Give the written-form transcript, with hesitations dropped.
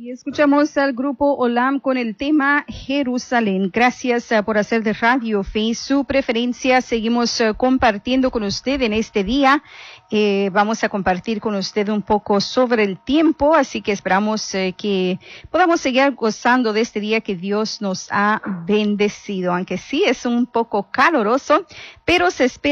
Y escuchamos al grupo Olam con el tema Jerusalén. Gracias por hacer de Radio Fe su preferencia. Seguimos compartiendo con usted en este día. Vamos a compartir con usted un poco sobre el tiempo, así que esperamos que podamos seguir gozando de este día que Dios nos ha bendecido. Aunque sí es un poco caloroso, pero se espera